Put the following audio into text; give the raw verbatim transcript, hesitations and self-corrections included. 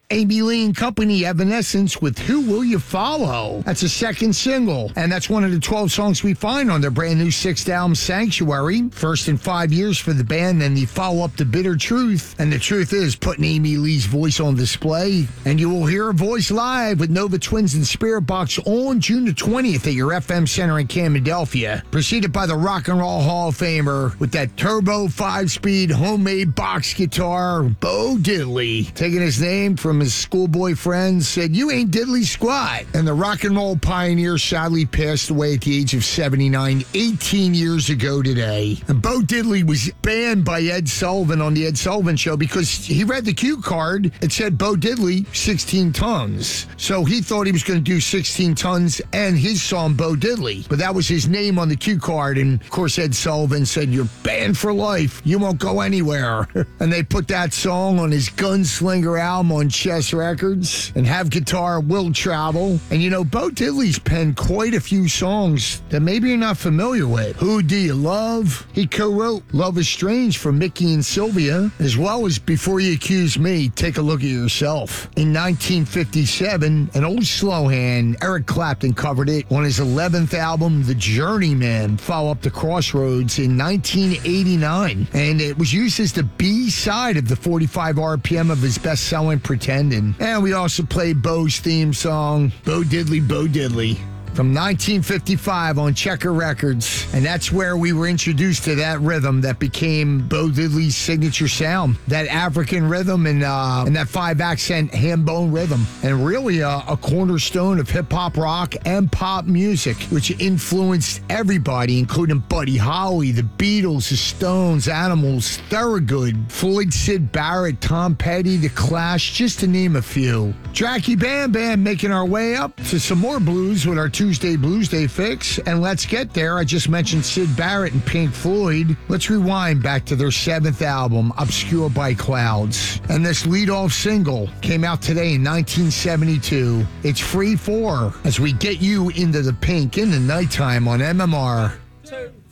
Amy Lee and Company, Evanescence with Who Will You Follow? That's a second single, and that's one of the twelve songs we find on their brand new sixth album, Sanctuary. First in five years for the band, and the follow-up to Bitter Truth. And the truth is, putting Amy Lee's voice on display, and you will hear her voice live with Nova Twins and Spirit Box on June the twentieth at your F M Center in Camden. Preceded by the Rock and Roll Hall of Famer with that turbo five-speed homemade box guitar, Bo Diddley. Taking his name from his schoolboy friends, said, "You ain't diddly squat." And the rock and roll pioneer sadly passed away at the age of seventy-nine, eighteen years ago today. And Bo Diddley was banned by Ed Sullivan on the Ed Sullivan Show because he read the cue card. It said Bo Diddley, sixteen tons. So he thought he was going to do sixteen tons and his song Bo Diddley. But that was his name on the cue card. And of course, Ed Sullivan said, "You're banned for life. You won't go anywhere." And they put that song on his Gunslinger album on Chess Records, and Have Guitar Will Travel. And you know, Bo Diddley's penned quite a few songs that maybe you're not familiar with. Who Do You Love? He co-wrote Love Is Strange for Mickey and Sylvia, as well as Before You Accuse Me, Take a Look at Yourself. In nineteen fifty-seven, an old slow hand, Eric Clapton, covered it on his eleventh album, The Journeyman, follow up to Crossroads in nineteen eighty-nine. And it was used as the B-side of the forty-five R P M of his best-selling Pretendin'. And we also played Bo's theme song, Bo Diddley, Bo Diddley, from nineteen fifty-five on Checker Records. And that's where we were introduced to that rhythm that became Bo Diddley's signature sound. That African rhythm and uh, and that five-accent ham-bone rhythm. And really uh, a cornerstone of hip-hop, rock, and pop music, which influenced everybody, including Buddy Holly, the Beatles, the Stones, Animals, Thorogood, Floyd, Syd Barrett, Tom Petty, The Clash, just to name a few. Dracky Bam Bam making our way up to some more blues with our Tuesday Blues Day fix. And let's get there. I just mentioned Syd Barrett and Pink Floyd. Let's rewind back to their seventh album, Obscured by Clouds. And this lead-off single came out today in nineteen seventy-two. It's Free four as we get you into the pink in the nighttime on M M R. Two.